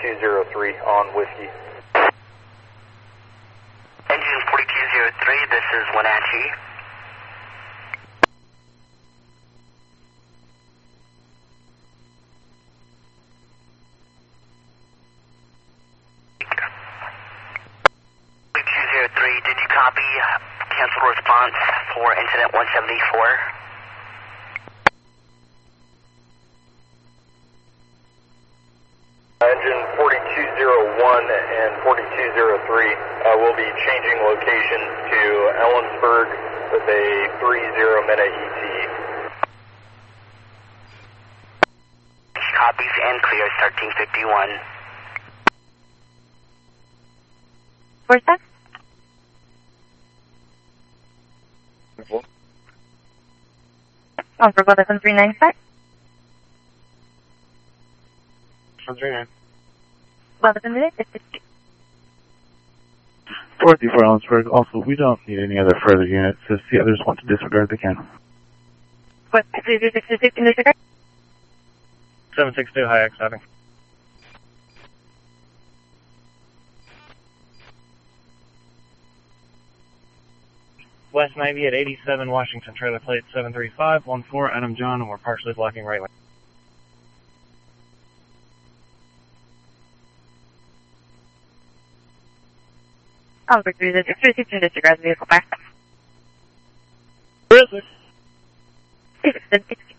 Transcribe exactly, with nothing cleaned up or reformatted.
forty-two zero three on Whiskey. Engine forty-two zero three, this is Wenatchee. forty-two zero three, did you copy canceled response for incident one seventy-four? Engine forty-two zero one and forty-two zero three uh, will be changing locations to Ellensburg with a three zero minute E T E. Copies and clears thirteen fifty-one. Where's that? On for Weatherton three nine five. one three nine. Weatherton minute, it's fifty. forty-four Ellensburg. Also, we don't need any other further units. If the others want to disregard, they can. What, three zero six two six in disregard? seven six two, high X, having. West Navy at eighty-seven Washington, trailer plate seven three five one four, Adam John, and we're partially blocking right lane. On for three zero six two six in disregard, vehicle back. Where is it? six sixty.